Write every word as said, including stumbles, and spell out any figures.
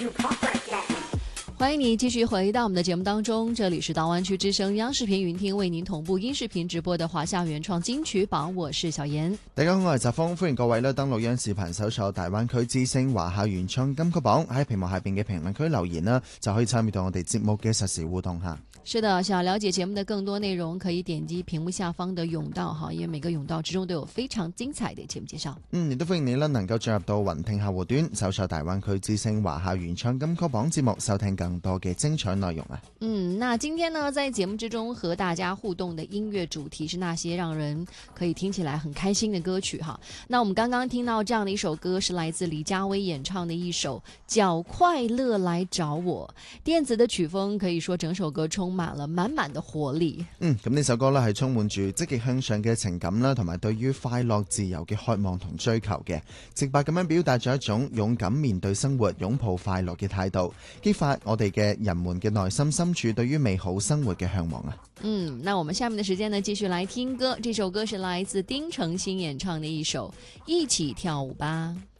欢迎你继续回到我们的节目当中，这里是大湾区之声央视频云听为您同步音视频直播的華夏原創金曲榜，我是小妍。 大家好，我係澤峰，歡迎各位咧登錄央視頻搜索大灣區之聲華夏原創金曲榜，喺屏幕下邊嘅評論區留言啦，就可以參與到我哋節目嘅實時互動下。 是的，想了解節目的更多內容，可以點擊屏幕下方的甬道哈，因為每個甬道之中都有非常精彩的節目介紹。 嗯，亦都歡迎你啦，能夠進入到雲聽客戶端，搜索大灣區之聲華夏原創金曲榜節目，收聽更多嘅精彩內容啊。 嗯，那今天呢，在節目之中和大家互動的音樂主題是那些讓人可以聽起來很開心的歌曲哈。那我們剛剛聽到這樣的一首歌，是來自李佳薇演唱的一首《叫快樂來找我》，電子的曲風可以說整首歌充滿了滿滿的活力。 嗯，咁呢首歌呢係充滿住積極向上嘅情感啦，同埋對於快樂自由嘅渴望同追求嘅，直白咁樣表達咗一種勇敢面對生活、擁抱快樂嘅態度，激發我哋嘅人們嘅內心深處對於美好生活嘅向往啊。 嗯，那我們下面的時間呢，繼續來聽歌。這首歌是來自丁程鑫演唱的一首《一起跳舞吧》。